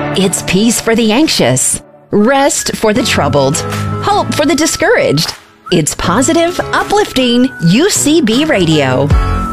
It's peace for the anxious, rest for the troubled, hope for the discouraged. It's positive, uplifting UCB Radio.